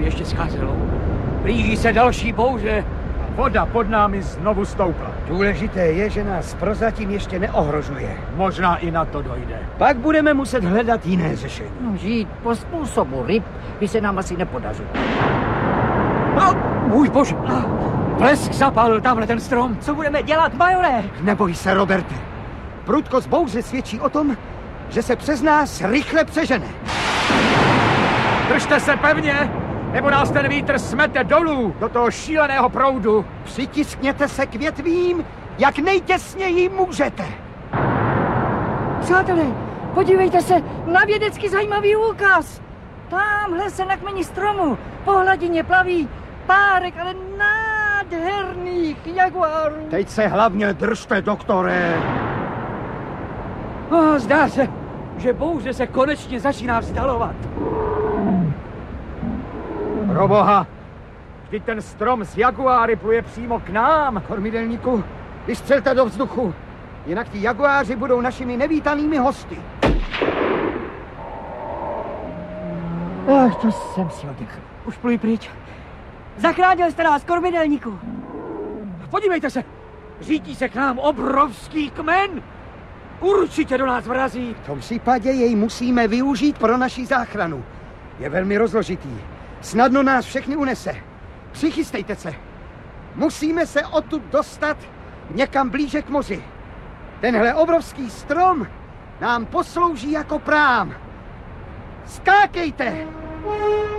ještě scházelo. Blíží se další bouře. Voda pod námi znovu stoupla. Důležité je, že nás prozatím ještě neohrožuje. Možná i na to dojde. Pak budeme muset hledat jiné řešení. No, žít po způsobu ryb by se nám asi nepodařilo. Můj bože! Blesk zapal tamhle ten strom. Co budeme dělat, majore? Neboj se, Roberte. Prudkost bouře svědčí o tom, že se přes nás rychle přežene. Držte se pevně, nebo nás ten vítr smete dolů do toho šíleného proudu. Přitiskněte se k větvím, jak nejtěsněji můžete. Přátelé, podívejte se na vědecky zajímavý úkaz. Támhle se na kmeni stromu po hladině plaví párek, ale nádherných jaguárů. Teď se hlavně držte, doktore. Zdá se, že bouře se konečně začíná vzdalovat. Proboha, vždyť ten strom z jaguáry pluje přímo k nám. Kormidelníku, vystřelte do vzduchu, jinak ti jaguáři budou našimi nevítanými hosty. Ach, to jsem si oddechl. Už pluji pryč. Zachránil jste nás, kormidelníku. Podívejte se, řítí se k nám obrovský kmen. Určitě do nás vrazí. V tom případě jej musíme využít pro naši záchranu. Je velmi rozložitý. Snadno nás všechny unese. Přichystejte se. Musíme se odtud dostat někam blíže k moři. Tenhle obrovský strom nám poslouží jako prám. Skákejte!